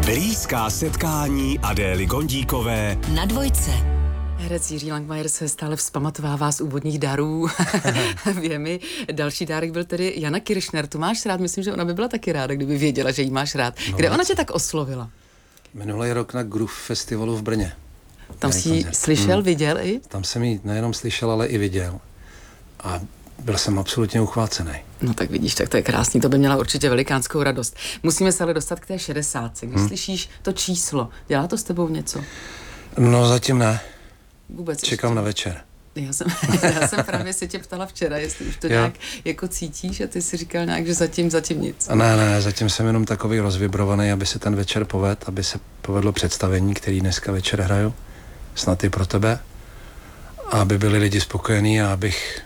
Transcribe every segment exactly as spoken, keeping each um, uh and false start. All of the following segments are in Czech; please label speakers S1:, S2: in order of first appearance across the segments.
S1: Blízká setkání Adély Gondíkové
S2: na Dvojce.
S3: Herec Jiří Langmajer se stále vzpamatovává z úvodních darů. Vě mi, další dárek byl tedy Jana Kiršner. Tu máš rád? Myslím, že ona by byla taky ráda, kdyby věděla, že jí máš rád. No, kde ona tě tak oslovila?
S4: Minulý rok na Groove festivalu v Brně.
S3: Tam jsi ji slyšel, hmm. viděl i?
S4: Tam jsem ji nejenom slyšel, ale i viděl. A byl jsem absolutně uchvácený.
S3: No tak vidíš, tak to je krásný, to by měla určitě velikánskou radost. Musíme se ale dostat k té šedesátce. Když hmm. slyšíš to číslo, dělá to s tebou něco?
S4: No zatím ne.
S3: Vůbec
S4: Čekám ještě na večer.
S3: Já jsem, já jsem právě se tě ptala včera, jestli už to jo. nějak jako cítíš a ty si říkal nějak, že zatím, zatím nic.
S4: Ne, ne, zatím jsem jenom takový rozvibrovaný, aby se ten večer povedl, aby se povedlo představení, který dneska večer hraju, snad i pro tebe, a aby byli lidi spokojení a abych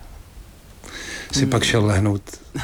S4: si hmm. pak šel lehnout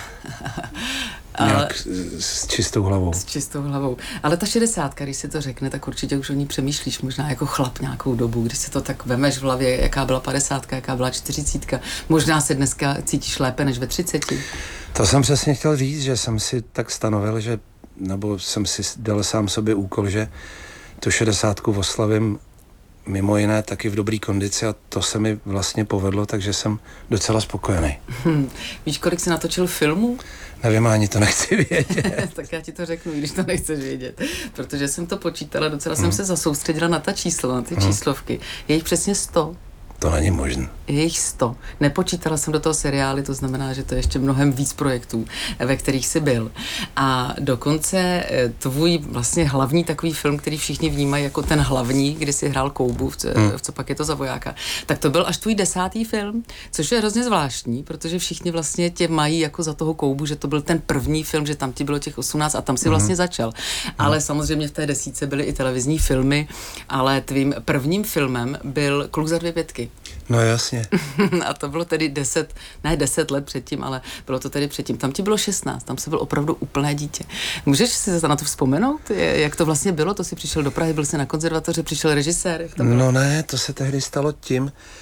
S4: nějak ale, s čistou hlavou.
S3: S čistou hlavou. Ale ta šedesátka, když si to řekne, tak určitě už o ní přemýšlíš možná jako chlap nějakou dobu, když si to tak vemeš v hlavě, jaká byla padesátka, jaká byla čtyřicítka. Možná se dneska cítíš lépe než ve třiceti.
S4: To jsem přesně chtěl říct, že jsem si tak stanovil, že, nebo jsem si dal sám sobě úkol, že tu šedesátku oslavím mimo jiné taky v dobrý kondici a to se mi vlastně povedlo, takže jsem docela spokojený.
S3: Hmm. Víš, kolik jsi natočil filmů?
S4: Nevím, ani to nechci vědět.
S3: Tak já ti to řeknu, když to nechceš vědět. Protože jsem to počítala, docela hmm. jsem se zasoustředila na ta čísla, na ty hmm. číslovky. Je jich přesně sto.
S4: To není možné.
S3: Je jich sto. Nepočítala jsem do toho seriály, to znamená, že to je ještě mnohem víc projektů, ve kterých jsi byl. A dokonce tvůj vlastně hlavní takový film, který všichni vnímají jako ten hlavní, kdy jsi hrál Koubu, v co, hmm. v co pak je to za vojáka, tak to byl až tvůj desátý film, což je hrozně zvláštní, protože všichni vlastně tě mají jako za toho Koubu, že to byl ten první film, že tam ti bylo těch osmnáct a tam si vlastně hmm. začal. Ale samozřejmě v té desítce byly i televizní filmy, ale tvým prvním filmem byl Kluk za dvě pětky.
S4: No jasně.
S3: A to bylo tedy deset, ne deset let předtím, ale bylo to tedy předtím. Tam ti bylo šestnáct, tam jsi byl opravdu úplné dítě. Můžeš si na to vzpomenout? Jak to vlastně bylo? To jsi přišel do Prahy, byl jsi na konzervatoři, přišel režisér? Jak to bylo?
S4: No ne, to se tehdy stalo tím,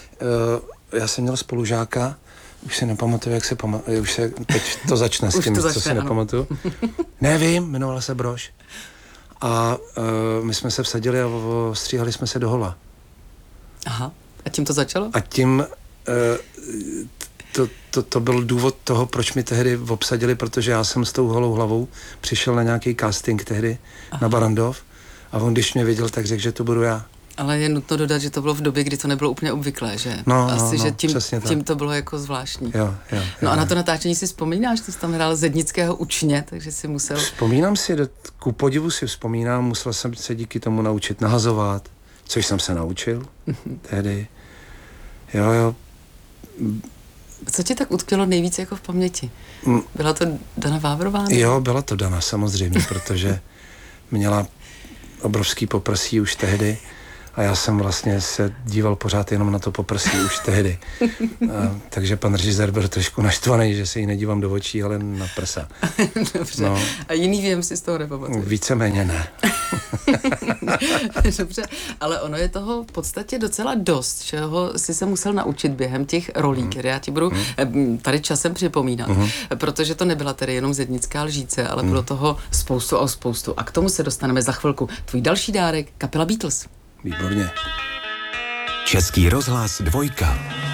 S4: uh, já jsem měl spolužáka, už si nepamatuju, jak se pamatuju, už se, teď to začne s tím, to začne, co si nepamatuju. Nevím, jmenovala se Brož. A uh, my jsme se vsadili a stříhali jsme se do hola.
S3: Aha. A tím to začalo?
S4: A tím uh, to, to, to byl důvod toho, proč mi tehdy obsadili, protože já jsem s tou holou hlavou přišel na nějaký casting tehdy Aha. na Barandov a on, když mě viděl, tak řekl, že to budu já.
S3: Ale je nutno dodat, že to bylo v době, kdy to nebylo úplně obvyklé, že?
S4: No,
S3: Asi,
S4: no,
S3: že
S4: no,
S3: tím, tím
S4: tak.
S3: to bylo jako zvláštní.
S4: Jo, jo, jo,
S3: no a
S4: jo.
S3: na to natáčení si vzpomínáš? Ty jsi tam hrál Zednického učně, takže si musel...
S4: Vzpomínám si, ku podivu si vzpomínám, musel jsem se díky tomu naučit nahazovat, což jsem se naučil tehdy. Jo, jo.
S3: Co ti tak utkvělo nejvíc jako v paměti? Byla to Dana Vávrová? Ne?
S4: Jo, byla to Dana samozřejmě, protože měla obrovský poprsí už tehdy a já jsem vlastně se díval pořád jenom na to poprsí už tehdy. A, takže pan režisér byl trošku naštvaný, že se jí nedívám do očí, ale na prsa.
S3: Dobře. No. A jiný věm si z toho nepamatuješ?
S4: Víceméně ne.
S3: Dobře, ale ono je toho v podstatě docela dost, čeho jsi se musel naučit během těch rolí, které já ti budu tady časem připomínat, mm. protože to nebyla tedy jenom Zednická lžíce, ale mm. bylo toho spoustu a spoustu. A k tomu se dostaneme za chvilku. Tvůj další dárek, kapela Beatles.
S4: Výborně.
S1: Český rozhlas Dvojka.